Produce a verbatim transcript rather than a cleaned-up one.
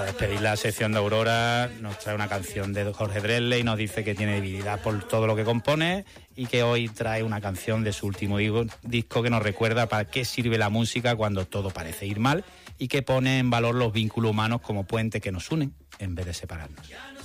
Para despedir la sección de Aurora nos trae una canción de Jorge Drexler y nos dice que tiene debilidad por todo lo que compone y que hoy trae una canción de su último disco que nos recuerda para qué sirve la música cuando todo parece ir mal y que pone en valor los vínculos humanos como puente que nos unen en vez de separarnos.